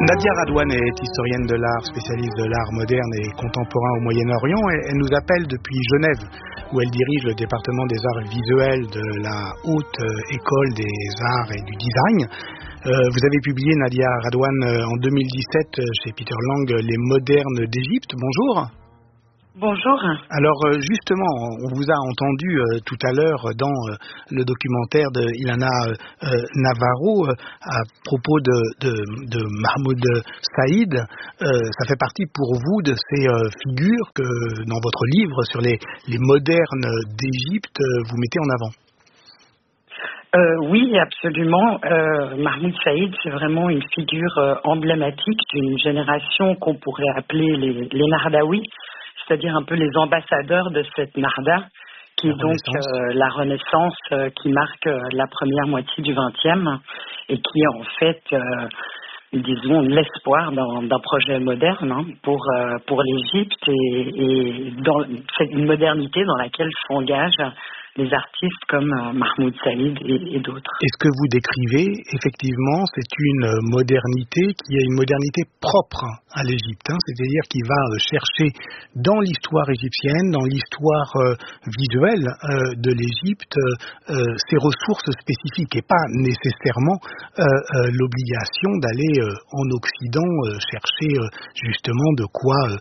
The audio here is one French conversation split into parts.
Nadia Radwan est historienne de l'art, spécialiste de l'art moderne et contemporain au Moyen-Orient. Elle nous appelle depuis Genève, où elle dirige le département des arts visuels de la Haute École des Arts et du Design. Vous avez publié, Nadia Radwan, en 2017 chez Peter Lang, Les modernes d'Égypte. Bonjour. Bonjour. Alors justement, on vous a entendu tout à l'heure dans le documentaire de Ilana Navarro à propos de Mahmoud Saïd. Ça fait partie pour vous de ces figures que dans votre livre sur les modernes d'Égypte, vous mettez en avant. Oui, absolument. Mahmoud Saïd, c'est vraiment une figure emblématique d'une génération qu'on pourrait appeler les Nardawi, c'est-à-dire un peu les ambassadeurs de cette Narda, qui est donc la Renaissance qui marque la première moitié du XXe et qui est en fait, disons, l'espoir d'un projet moderne pour l'Égypte et dans cette modernité dans laquelle s'engagent les artistes comme Mahmoud Saïd et d'autres. Et ce que vous décrivez, effectivement, c'est une modernité qui est une modernité propre à l'Égypte, c'est-à-dire qui va chercher dans l'histoire égyptienne, dans l'histoire visuelle de l'Égypte, ses ressources spécifiques et pas nécessairement l'obligation d'aller en Occident chercher justement de quoi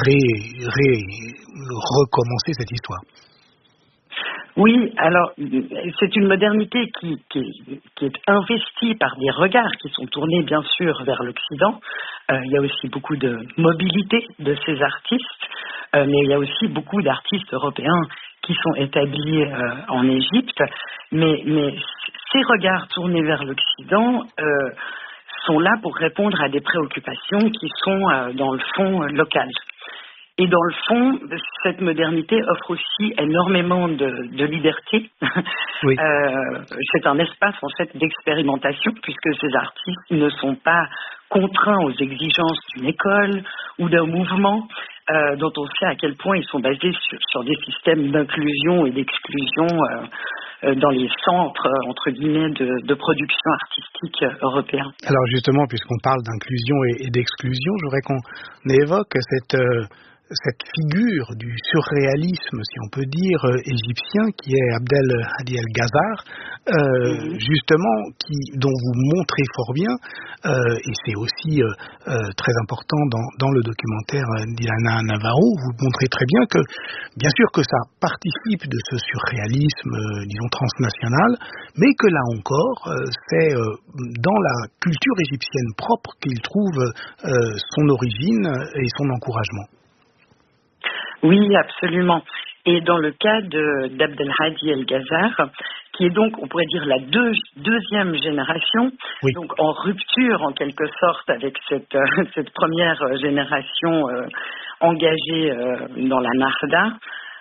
recommencer cette histoire. Oui, alors c'est une modernité qui est investie par des regards qui sont tournés bien sûr vers l'Occident. Il y a aussi beaucoup de mobilité de ces artistes, mais il y a aussi beaucoup d'artistes européens qui sont établis en Égypte. Mais ces regards tournés vers l'Occident sont là pour répondre à des préoccupations qui sont dans le fond locales. Et dans le fond, cette modernité offre aussi énormément de liberté. Oui. C'est un espace en fait d'expérimentation puisque ces artistes ne sont pas contraints aux exigences d'une école ou d'un mouvement dont on sait à quel point ils sont basés sur des systèmes d'inclusion et d'exclusion dans les centres, entre guillemets, de production artistique européens. Alors justement, puisqu'on parle d'inclusion et d'exclusion, je voudrais qu'on évoque cette figure du surréalisme, si on peut dire, égyptien, qui est Abdel Hadi El-Gazar, justement, dont vous montrez fort bien, et c'est aussi très important dans le documentaire d'Ilana Navarro, vous montrez très bien que, bien sûr que ça participe de ce surréalisme, disons, transnational, mais que là encore, c'est dans la culture égyptienne propre qu'il trouve son origine et son encouragement. Oui, absolument. Et dans le cas d'Abdelhadi El-Gazar, qui est donc, on pourrait dire, la deuxième génération, oui, donc en rupture en quelque sorte avec cette première génération engagée dans la Narda,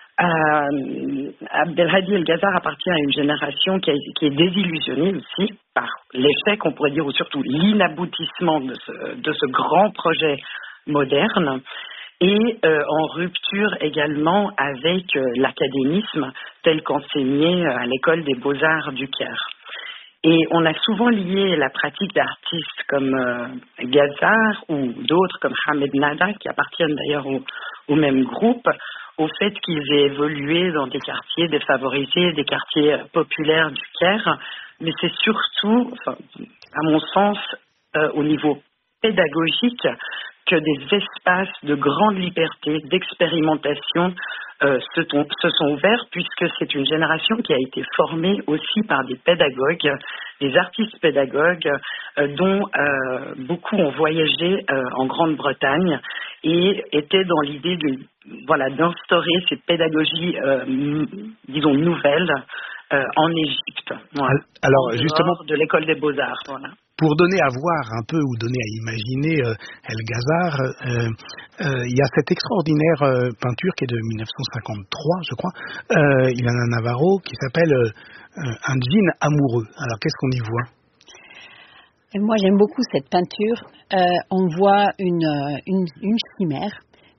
Abdelhadi El-Gazar appartient à une génération qui est désillusionnée aussi par l'échec, on pourrait dire, ou surtout l'inaboutissement de ce grand projet moderne. Et en rupture également avec l'académisme tel qu'enseigné à l'école des beaux-arts du Caire. Et on a souvent lié la pratique d'artistes comme Gazar ou d'autres comme Hamed Nada, qui appartiennent d'ailleurs au même groupe, au fait qu'ils aient évolué dans des quartiers défavorisés, des quartiers populaires du Caire. Mais c'est surtout, à mon sens, au niveau pédagogique, que des espaces de grande liberté, d'expérimentation se sont ouverts, puisque c'est une génération qui a été formée aussi par des pédagogues, des artistes pédagogues, dont beaucoup ont voyagé en Grande-Bretagne et étaient dans l'idée d'instaurer cette pédagogie, disons, nouvelle en Égypte. Voilà. Alors, justement, de l'école des beaux-arts, voilà. Pour donner à voir un peu ou donner à imaginer El-Gazar, il y a cette extraordinaire peinture qui est de 1953, je crois, Ilana Navarro, qui s'appelle Un djinn amoureux. Alors, qu'est-ce qu'on y voit ? Et moi, j'aime beaucoup cette peinture. On voit une chimère,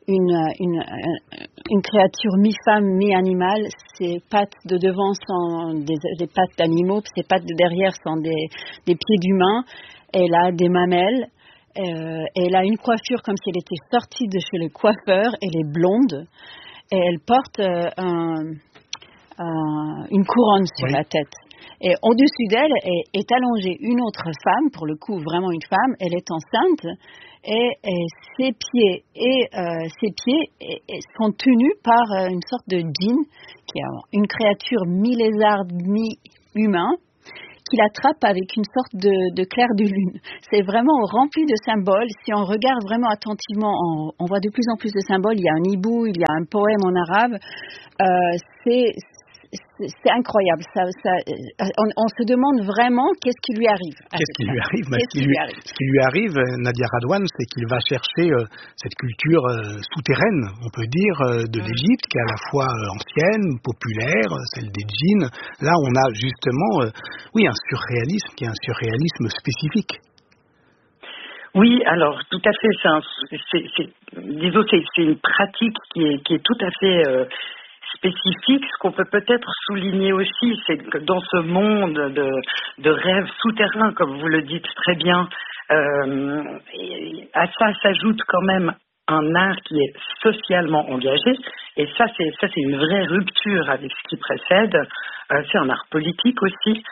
une créature mi-femme, mi-animal. Ses pattes de devant sont des pattes d'animaux, ses pattes de derrière sont des pieds d'humains. Elle a des mamelles, Elle a une coiffure comme si elle était sortie de chez le coiffeur. Elle est blonde et elle porte une couronne sur la tête. Et au-dessus d'elle est allongée une autre femme, pour le coup vraiment une femme. Elle est enceinte et ses pieds sont tenus par une sorte de djinn, qui est une créature mi-lézard, mi-humain, qui l'attrape avec une sorte de clair de lune. C'est vraiment rempli de symboles. Si on regarde vraiment attentivement, on voit de plus en plus de symboles. Il y a un hibou, il y a un poème en arabe. C'est incroyable. On se demande vraiment qu'est-ce qui lui arrive. Ce qui lui arrive, Nadia Radwan, c'est qu'il va chercher cette culture souterraine, on peut dire, de l'Égypte, qui est à la fois ancienne, populaire, celle des djinns. Là, on a justement, un surréalisme qui est un surréalisme spécifique. Oui, alors tout à fait. C'est une pratique qui est tout à fait spécifique. Ce qu'on peut peut-être souligner aussi, c'est que dans ce monde de rêves souterrains, comme vous le dites très bien, à ça s'ajoute quand même un art qui est socialement engagé, et ça c'est une vraie rupture avec ce qui précède. C'est un art politique aussi.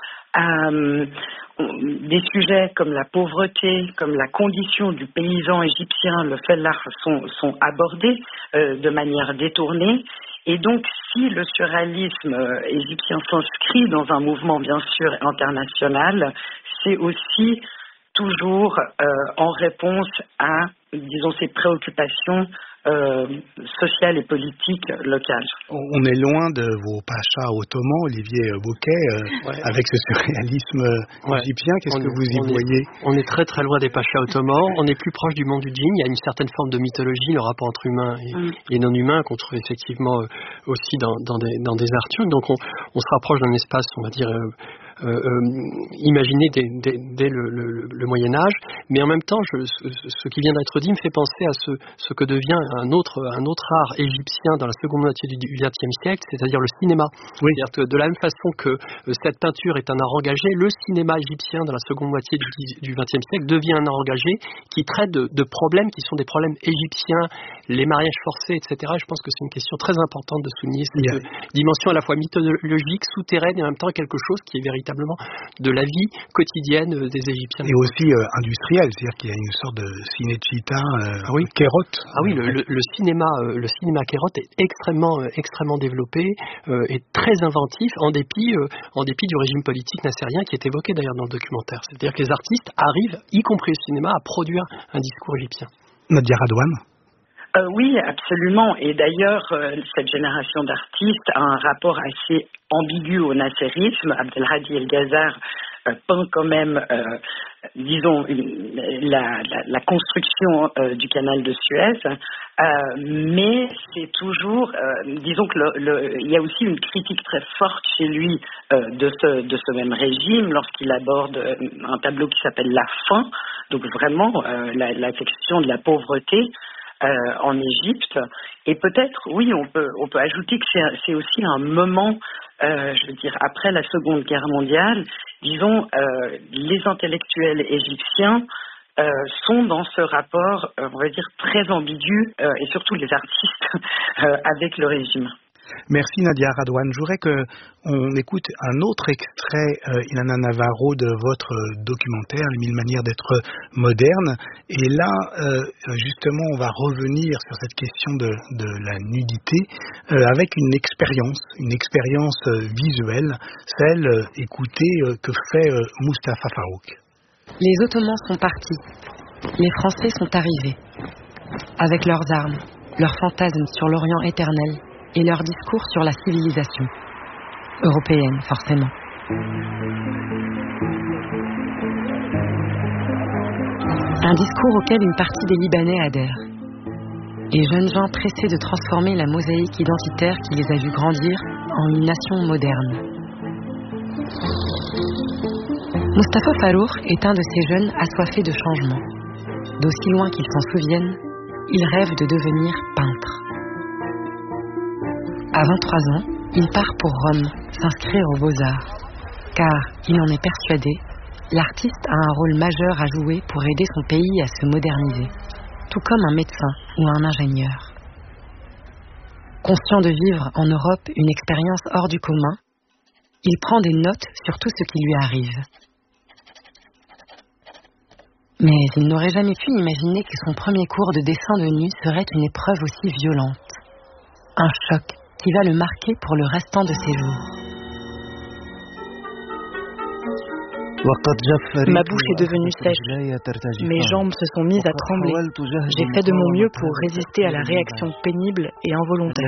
Des sujets comme la pauvreté, comme la condition du paysan égyptien, le fellah sont abordés de manière détournée. Et donc, si le surréalisme égyptien s'inscrit dans un mouvement, bien sûr, international, c'est aussi toujours en réponse à, disons, ces préoccupations sociales et politiques locales. On est loin de vos pachas ottomans, Olivier Bouquet, avec ce surréalisme égyptien. Qu'est-ce que vous y voyez? On est très très loin des pachas ottomans. On est plus proche du monde du djinn. Il y a une certaine forme de mythologie, le rapport entre humain et non humain, qu'on trouve effectivement aussi dans des arts turcs. Donc on se rapproche d'un espace, on va dire, imaginé dès le Moyen-Âge, mais en même temps, ce qui vient d'être dit me fait penser à ce que devient un autre art égyptien dans la seconde moitié du XXe siècle, c'est-à-dire le cinéma. Oui. C'est-à-dire que de la même façon que cette peinture est un art engagé, le cinéma égyptien dans la seconde moitié du XXe siècle devient un art engagé qui traite de problèmes qui sont des problèmes égyptiens, les mariages forcés, etc. Je pense que c'est une question très importante de souligner cette dimension à la fois mythologique, souterraine et en même temps quelque chose qui est véritablement de la vie quotidienne des Égyptiens. Et aussi industriel, c'est-à-dire qu'il y a une sorte de Cinecittà Kérot. Ah oui, le cinéma Kérot est extrêmement développé et très inventif en dépit du régime politique nassérien qui est évoqué d'ailleurs dans le documentaire. C'est-à-dire que les artistes arrivent, y compris le cinéma, à produire un discours égyptien. Nadia Radwan. Oui, absolument. Et d'ailleurs, cette génération d'artistes a un rapport assez ambigu au nasserisme. Abdelhadi El Gazzar peint quand même, disons, la construction du canal de Suez, mais c'est toujours, disons que il y a aussi une critique très forte chez lui de ce même régime lorsqu'il aborde un tableau qui s'appelle La Faim, donc vraiment la question de la pauvreté en Égypte. Et peut-être, oui, on peut ajouter que c'est aussi un moment, je veux dire, après la Seconde Guerre mondiale, disons, les intellectuels égyptiens sont dans ce rapport, on va dire, très ambigu, et surtout les artistes, avec le régime. Merci Nadia Radwan. Je voudrais qu'on écoute un autre extrait, Ilana Navarro, de votre documentaire, Les 1000 manières d'être moderne. Et là, justement, on va revenir sur cette question de la nudité avec une expérience visuelle, celle, écoutez, que fait Mustapha Farrouk. Les Ottomans sont partis. Les Français sont arrivés. Avec leurs armes, leurs fantasmes sur l'Orient éternel, et leur discours sur la civilisation. Européenne, forcément. Un discours auquel une partie des Libanais adhèrent. Les jeunes gens pressés de transformer la mosaïque identitaire qui les a vus grandir en une nation moderne. Mustapha Farrouk est un de ces jeunes assoiffés de changement. D'aussi loin qu'ils s'en souviennent, il rêve de devenir peintre. À 23 ans, il part pour Rome, s'inscrire aux Beaux-Arts, car, il en est persuadé, l'artiste a un rôle majeur à jouer pour aider son pays à se moderniser, tout comme un médecin ou un ingénieur. Conscient de vivre en Europe une expérience hors du commun, il prend des notes sur tout ce qui lui arrive. Mais il n'aurait jamais pu imaginer que son premier cours de dessin de nu serait une épreuve aussi violente. Un choc qui va le marquer pour le restant de ses jours. Ma bouche est devenue sèche. Mes jambes se sont mises à trembler. J'ai fait de mon mieux pour résister à la réaction pénible et involontaire.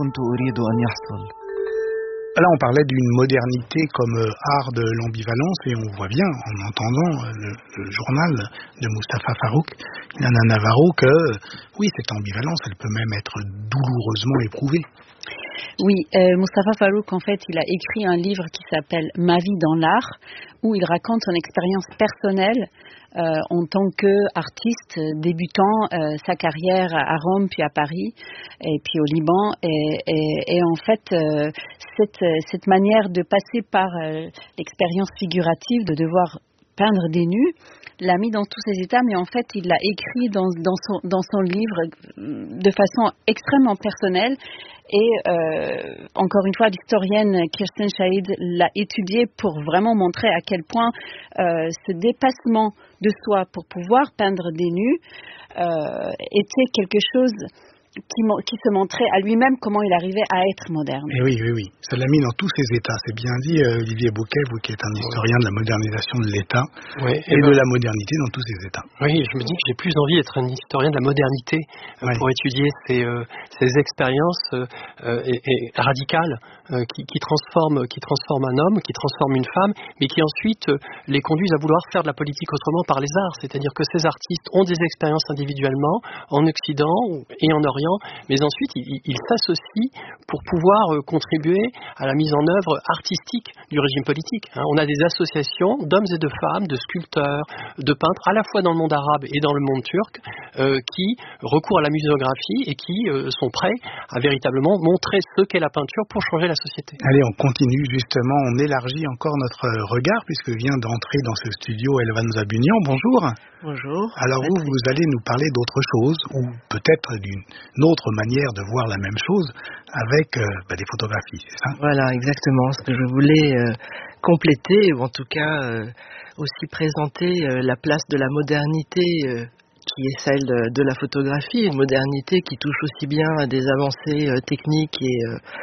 Là, on parlait d'une modernité comme art de l'ambivalence et on voit bien, en entendant le journal de Mustapha Farrouk, Nana Navarro, que oui, cette ambivalence, elle peut même être douloureusement éprouvée. Oui, Mustapha Farrouk, en fait, il a écrit un livre qui s'appelle « Ma vie dans l'art », où il raconte son expérience personnelle en tant qu'artiste débutant sa carrière à Rome, puis à Paris, et puis au Liban. Et en fait, cette manière de passer par l'expérience figurative, de devoir peindre des nus, l'a mis dans tous ses états, mais en fait, il l'a écrit dans son livre de façon extrêmement personnelle. Et encore une fois, l'historienne Kirsten Shahid l'a étudié pour vraiment montrer à quel point ce dépassement de soi pour pouvoir peindre des nus était quelque chose qui se montrait à lui-même comment il arrivait à être moderne. Et oui. Ça l'a mis dans tous ses états. C'est bien dit, Olivier Bouquet, vous qui êtes un historien de la modernisation de l'État et de la modernité dans tous ses états. Oui, je me dis que j'ai plus envie d'être un historien de la modernité pour étudier ces expériences radicales qui transforment un homme, qui transforment une femme, mais qui ensuite les conduisent à vouloir faire de la politique autrement par les arts. C'est-à-dire que ces artistes ont des expériences individuellement en Occident et en Orient, mais ensuite ils s'associent pour pouvoir contribuer à la mise en œuvre artistique du régime politique. On a des associations d'hommes et de femmes, de sculpteurs, de peintres, à la fois dans le monde arabe et dans le monde turc, qui recourent à la muséographie et qui sont prêts à véritablement montrer ce qu'est la peinture pour changer la société. Allez, on continue justement, on élargit encore notre regard puisque vient d'entrer dans ce studio Elvan Zabunian. Bonjour. Bonjour. Alors vous allez nous parler d'autre chose ou peut-être d'une autre manière de voir la même chose avec des photographies, c'est ça? Voilà, exactement. Ce que je voulais compléter, ou en tout cas aussi présenter la place de la modernité qui est celle de la photographie, une modernité qui touche aussi bien à des avancées techniques et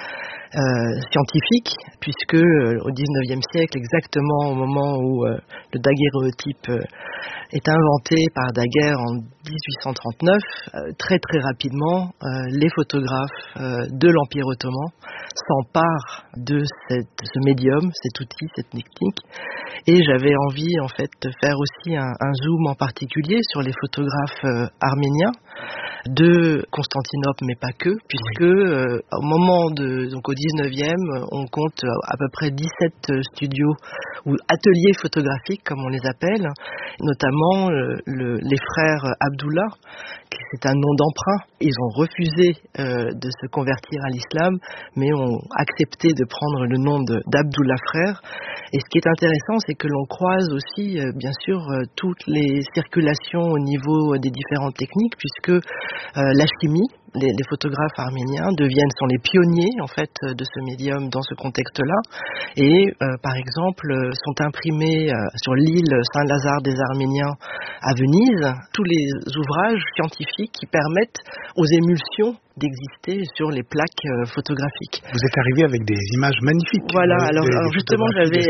scientifiques, puisque au XIXe siècle, exactement au moment où le daguerréotype est inventé par Daguerre en 1839, très très rapidement, les photographes de l'Empire ottoman s'emparent de ce médium, cet outil, cette technique, et j'avais envie en fait de faire aussi un zoom en particulier sur les photographes arméniens de Constantinople, mais pas que, puisque au moment donc au 19e, on compte à peu près 17 studios ou ateliers photographiques, comme on les appelle, notamment les frères Abdullah, qui c'est un nom d'emprunt. Ils ont refusé de se convertir à l'islam, mais ont accepté de prendre le nom d'Abdullah frère. Et ce qui est intéressant, c'est que l'on croise aussi, bien sûr, toutes les circulations au niveau des différentes techniques, puisque la chimie, les photographes arméniens sont les pionniers en fait de ce médium dans ce contexte-là, et par exemple sont imprimés sur l'île Saint-Lazare des Arméniens à Venise tous les ouvrages scientifiques qui permettent aux émulsions d'exister sur les plaques photographiques. Vous êtes arrivé avec des images magnifiques. Voilà, alors justement j'avais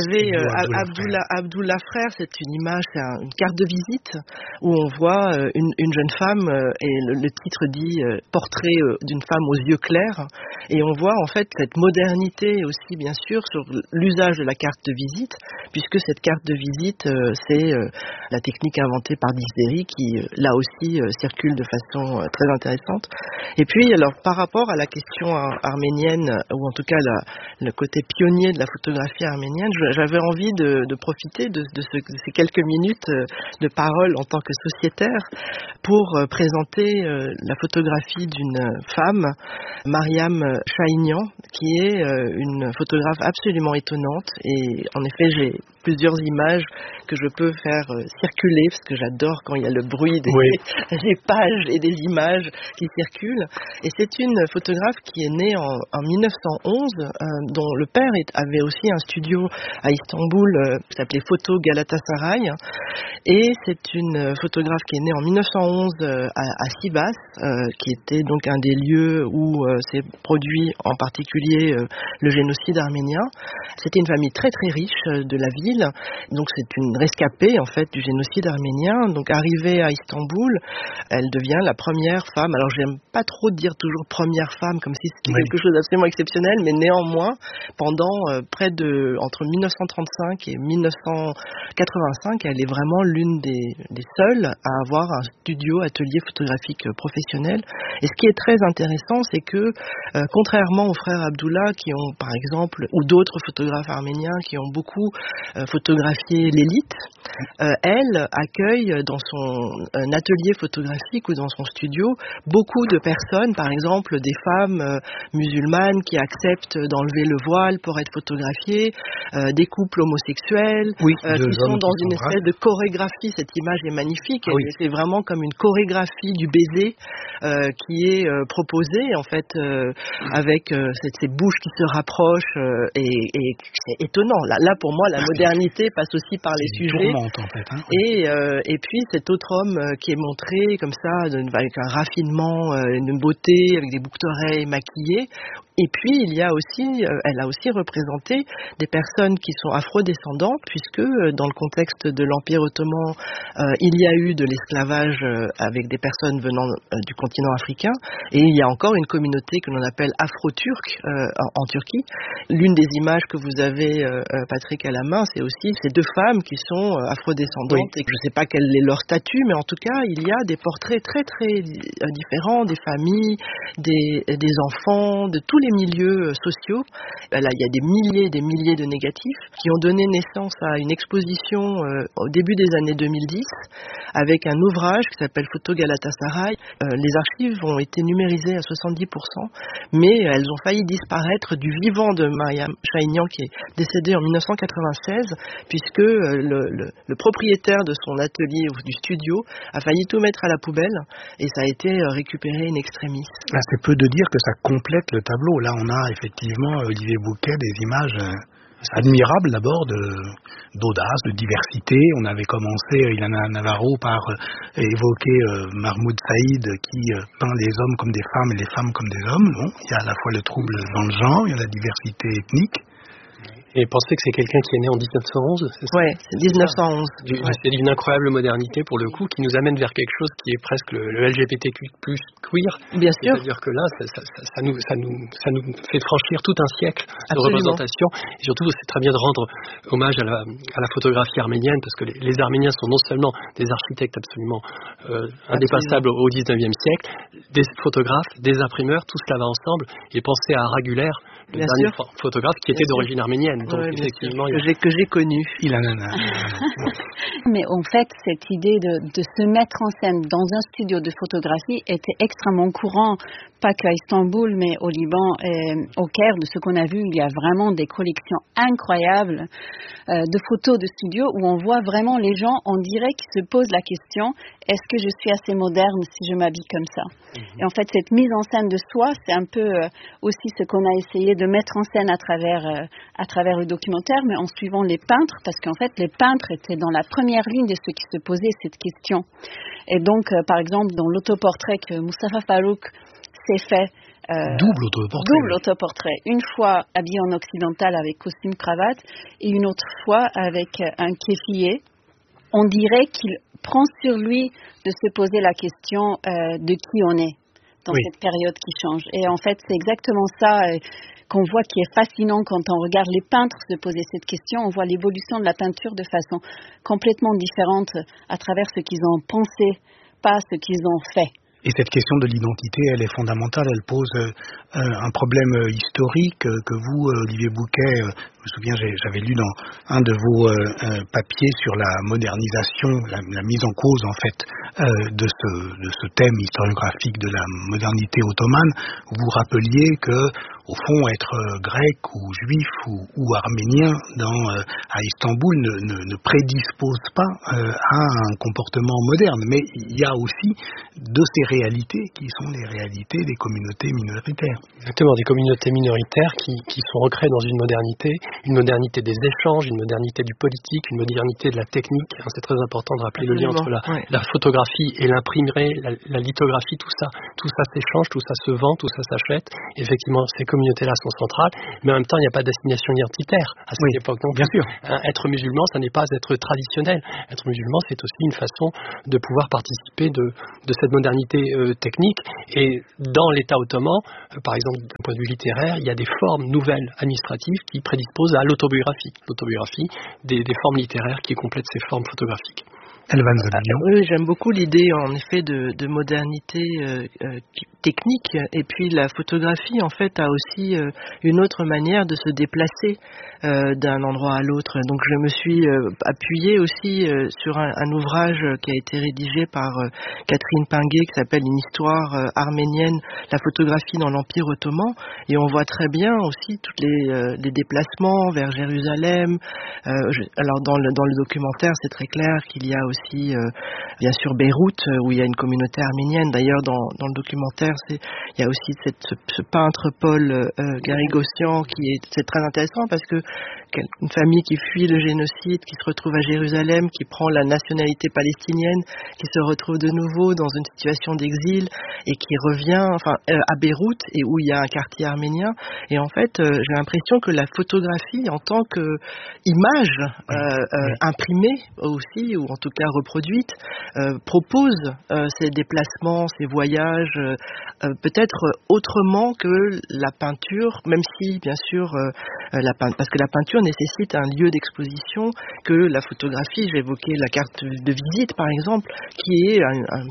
Abdullah frère, c'est une image, c'est une carte de visite où on voit une jeune femme et le titre dit portrait d'une femme aux yeux clairs, et on voit en fait cette modernité aussi bien sûr sur l'usage de la carte de visite, puisque cette carte de visite c'est la technique inventée par Disdéry qui là aussi circule de façon très intéressante. Et puis, alors, par rapport à la question arménienne, ou en tout cas le côté pionnier de la photographie arménienne, j'avais envie de profiter de ces quelques minutes de parole en tant que sociétaire pour présenter la photographie d'une femme, Mariam Chahinian, qui est une photographe absolument étonnante. Et en effet, j'ai plusieurs images que je peux faire circuler, parce que j'adore quand il y a le bruit des pages et des images qui circulent. Et c'est une photographe qui est née en 1911, dont le père avait aussi un studio à Istanbul qui s'appelait Photo Galatasaray. Et c'est une photographe qui est née en 1911 à Sivas, qui était donc un des lieux où s'est produit en particulier le génocide arménien. C'était une famille très très riche de la ville, donc c'est une rescapée en fait du génocide arménien. Donc arrivée à Istanbul, elle devient la première femme, alors j'aime pas trop dire toujours première femme comme si c'était quelque chose d'absolument exceptionnel, mais néanmoins pendant entre 1935 et 1985, elle est vraiment l'une des seules à avoir un studio atelier photographique professionnel. Et ce qui est très intéressant, c'est que contrairement aux frères Abdullah qui ont par exemple, ou d'autres photographes arméniens qui ont beaucoup photographié l'élite, elle accueille dans son atelier photographique ou dans son studio beaucoup de personnes, par exemple des femmes musulmanes qui acceptent d'enlever le voile pour être photographiées, des couples homosexuels qui sont dans une espèce de chorégraphie. Cette image est magnifique, c'est vraiment comme une chorégraphie du baiser qui est proposée en fait avec ces bouches qui se rapprochent et c'est étonnant. Là pour moi la modernité passe aussi par les sujets. Tourmente, en fait, hein. Et puis cet autre homme qui est montré comme ça avec un raffinement, une beauté, avec des boucles d'oreilles maquillées. Et puis il y a aussi, elle a aussi représenté des personnes qui sont afrodescendantes, puisque dans le contexte de l'Empire ottoman, il y a eu de l'esclavage avec des personnes venant du continent africain, et il y a encore une communauté que l'on appelle afro-turque en Turquie. L'une des images que vous avez, Patrick, à la main, c'est aussi ces deux femmes qui sont afrodescendantes, et je ne sais pas quel est leur statut, mais en tout cas il y a des portraits très très différents, des familles, des enfants, de tous les milieux sociaux. Là, il y a des milliers de négatifs qui ont donné naissance à une exposition au début des années 2010 avec un ouvrage qui s'appelle Photo Galatasaray. Les archives ont été numérisées à 70%, mais elles ont failli disparaître du vivant de Mariam Shahinian qui est décédée en 1996, puisque le propriétaire de son atelier ou du studio a failli tout mettre à la poubelle et ça a été récupéré in extremis. C'est peu de dire que ça complète le tableau. Là, on a effectivement, Olivier Bouquet, des images admirables d'abord d'audace, de diversité. On avait commencé, Ilana Navarro, par évoquer Mahmoud Saïd qui peint les hommes comme des femmes et les femmes comme des hommes. Bon, il y a à la fois le trouble dans le genre, il y a la diversité ethnique. Et pensez que c'est quelqu'un qui est né en 1911, c'est ça? Oui, c'est 1911. C'est d'une incroyable modernité pour le coup, qui nous amène vers quelque chose qui est presque le LGBTQ+ queer. Bien sûr. C'est-à-dire que là, ça nous fait franchir tout un siècle de représentation. Et surtout, c'est très bien de rendre hommage à la photographie arménienne, parce que les Arméniens sont non seulement des architectes absolument indépassables au 19e siècle, des photographes, des imprimeurs, tout cela va ensemble. Et pensez à Araguler, le dernier photographe qui était d'origine arménienne. Donc effectivement, que j'ai connu. Mais en fait, cette idée de se mettre en scène dans un studio de photographie était extrêmement courant, pas qu'à Istanbul, mais au Liban et au Caire. De ce qu'on a vu, il y a vraiment des collections incroyables de photos de studio où on voit vraiment les gens, on dirait, qui se posent la question, est-ce que je suis assez moderne si je m'habille comme ça? Et en fait, cette mise en scène de soi, c'est un peu aussi ce qu'on a essayé de mettre en scène à travers le documentaire, mais en suivant les peintres, parce qu'en fait, les peintres étaient dans la première ligne de ceux qui se posaient cette question. Et donc, par exemple, dans l'autoportrait que Moustapha Farrouk s'est fait, double autoportrait. Une fois habillé en occidental avec costume cravate et une autre fois avec un kéfier. On dirait qu'il prend sur lui de se poser la question de qui on est dans cette période qui change. Et en fait, c'est exactement ça qu'on voit qui est fascinant quand on regarde les peintres se poser cette question. On voit l'évolution de la peinture de façon complètement différente à travers ce qu'ils ont pensé, pas ce qu'ils ont fait. Et cette question de l'identité, elle est fondamentale, elle pose un problème historique que vous, Olivier Bouquet, je me souviens, j'avais lu dans un de vos papiers sur la modernisation, la mise en cause en fait de ce thème historiographique de la modernité ottomane, vous rappeliez que, au fond, être grec ou juif ou arménien à Istanbul ne prédispose pas à un comportement moderne. Mais il y a aussi de ces réalités qui sont les réalités des communautés minoritaires. Exactement, des communautés minoritaires qui sont recréées dans une modernité des échanges, une modernité du politique, une modernité de la technique. C'est très important de rappeler le lien entre la photographie et l'imprimerie, la lithographie, tout ça s'échange, tout ça se vend, tout ça s'achète. Effectivement, ces communautés-là sont centrales, mais en même temps, il n'y a pas d'assignation identitaire à cette époque. Donc, bien sûr. Être musulman, ça n'est pas être traditionnel. Être musulman, c'est aussi une façon de pouvoir participer de cette modernité technique. Et dans l'État ottoman, par exemple, d'un point de vue littéraire, il y a des formes nouvelles administratives qui prédisposent à l'autobiographie. L'autobiographie, des formes littéraires qui complètent ces formes photographiques. Oui, j'aime beaucoup l'idée en effet de modernité technique, et puis la photographie en fait a aussi une autre manière de se déplacer d'un endroit à l'autre. Donc je me suis appuyée aussi sur un ouvrage qui a été rédigé par Catherine Pinguet qui s'appelle Une histoire arménienne, la photographie dans l'Empire ottoman, et on voit très bien aussi tous les déplacements vers Jérusalem. Alors dans le documentaire, c'est très clair qu'il y a aussi bien sûr Beyrouth où il y a une communauté arménienne. D'ailleurs dans le documentaire il y a aussi ce peintre Paul Garigossian c'est très intéressant parce que une famille qui fuit le génocide, qui se retrouve à Jérusalem, qui prend la nationalité palestinienne, qui se retrouve de nouveau dans une situation d'exil et qui revient à Beyrouth et où il y a un quartier arménien. Et en fait, j'ai l'impression que la photographie en tant qu'image imprimée aussi, ou en tout cas reproduite, propose ces déplacements, ces voyages, peut-être autrement que la peinture, même si bien sûr parce que la peinture nécessite un lieu d'exposition que la photographie. J'évoquais la carte de visite par exemple, qui est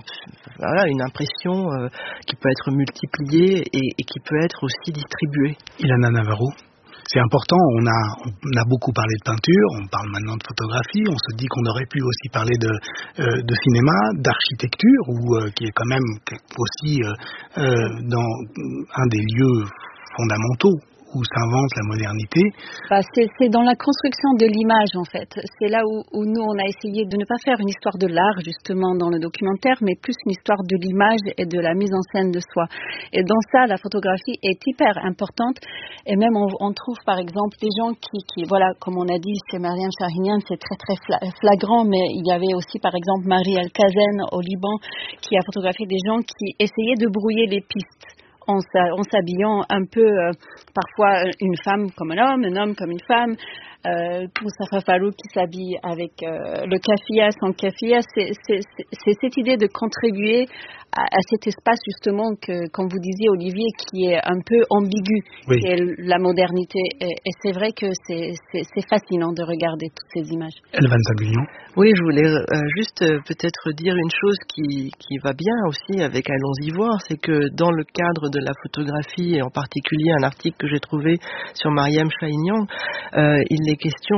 une impression qui peut être multipliée et qui peut être aussi distribuée. Ilana Navarro, c'est important, on a beaucoup parlé de peinture, on parle maintenant de photographie, on se dit qu'on aurait pu aussi parler de cinéma, d'architecture, qui est quand même aussi dans un des lieux fondamentaux où s'invente la modernité. C'est dans la construction de l'image en fait. C'est là où nous on a essayé de ne pas faire une histoire de l'art justement dans le documentaire, mais plus une histoire de l'image et de la mise en scène de soi. Et dans ça, la photographie est hyper importante. Et même on trouve par exemple des gens qui voilà, comme on a dit chez Mariam Shahinian, c'est très très flagrant, mais il y avait aussi par exemple Marie El-Kazen au Liban qui a photographié des gens qui essayaient de brouiller les pistes. En s'habillant un peu, parfois une femme comme un homme comme une femme. Moustapha Farrouk qui s'habille avec le kafia, sans kafia. C'est cette idée de contribuer à cet espace justement que, comme vous disiez Olivier, qui est un peu ambigu, oui. Qui est la modernité. Et c'est vrai que c'est fascinant de regarder toutes ces images. Elvan Zaguignon. Oui, je voulais juste peut-être dire une chose qui va bien aussi avec Allons-y voir, c'est que dans le cadre de la photographie, et en particulier un article que j'ai trouvé sur Mariam Shahinian, il est question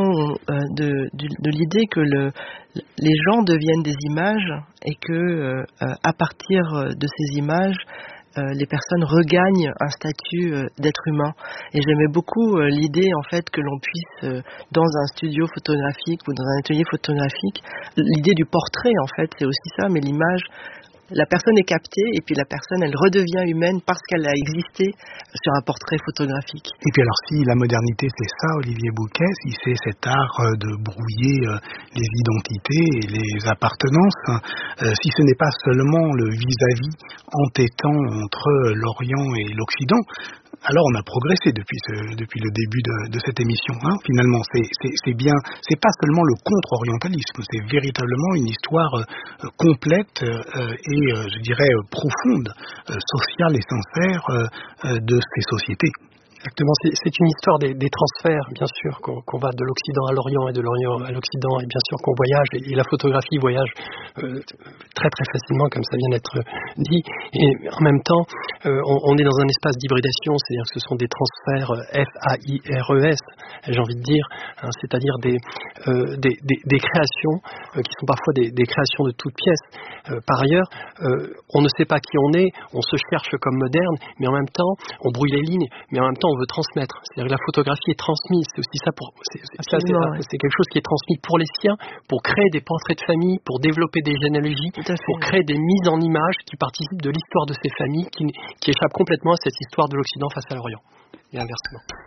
de l'idée que les gens deviennent des images et que à partir de ces images, les personnes regagnent un statut d'être humain. Et j'aimais beaucoup l'idée en fait que l'on puisse dans un studio photographique ou dans un atelier photographique, l'idée du portrait en fait, c'est aussi ça, mais l'image, la personne est captée et puis la personne elle redevient humaine parce qu'elle a existé sur un portrait photographique. Et puis alors si la modernité c'est ça, Olivier Bouquet, si c'est cet art de brouiller les identités et les appartenances, si ce n'est pas seulement le vis-à-vis entêtant entre l'Orient et l'Occident, alors on a progressé depuis le début de cette émission. Finalement, c'est bien, c'est pas seulement le contre-orientalisme, c'est véritablement une histoire complète et je dirais profonde, sociale et sincère de ces sociétés. Exactement, c'est une histoire des transferts, bien sûr, qu'on va de l'Occident à l'Orient et de l'Orient à l'Occident, et bien sûr qu'on voyage, et la photographie voyage très très facilement, comme ça vient d'être dit, et en même temps, on est dans un espace d'hybridation, c'est-à-dire que ce sont des transferts F-A-I-R-E-S, j'ai envie de dire, hein, c'est-à-dire des créations qui sont parfois des créations de toutes pièces. Par ailleurs, on ne sait pas qui on est, on se cherche comme moderne, mais en même temps, on brouille les lignes, mais en même temps, on veut transmettre. C'est-à-dire que la photographie est transmise. C'est aussi ça c'est quelque chose qui est transmis pour les siens, pour créer des portraits de famille, pour développer des généalogies, pour créer des mises en images qui participent de l'histoire de ces familles, qui échappent complètement à cette histoire de l'Occident face à l'Orient. Et inversement.